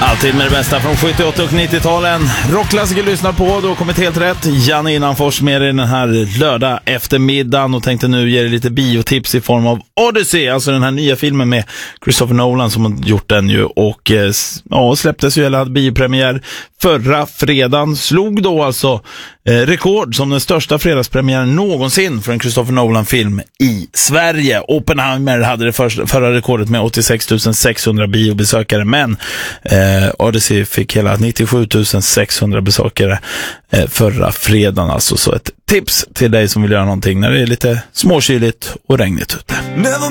Alltid med det bästa från 78 och 90-talen. Rockklassiker lyssnar på, då har kommit helt rätt. Janne Innanfors med i den här lördag eftermiddagen och tänkte nu ge dig lite biotips i form av Odyssey, alltså den här nya filmen med Christopher Nolan som har gjort den ju, och släpptes ju, eller hade biopremiär förra fredagen, slog då alltså rekord som den största fredagspremiären någonsin för en Christopher Nolan-film i Sverige. Oppenheimer hade det förra rekordet med 86 600 biobesökare, men Odyssey fick hela 97 600 besökare förra fredagen alltså. Så ett tips till dig som vill göra någonting när det är lite småkyligt och regnigt ute.